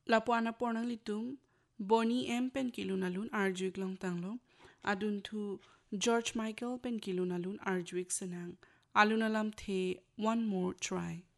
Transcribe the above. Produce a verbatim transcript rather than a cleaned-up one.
Lapuana pornang litum, Bonnie M pen kilunalun arjuik lang tanglo, adun tu George Michael pen kilunalun arjuik senang, alunalam the one more try.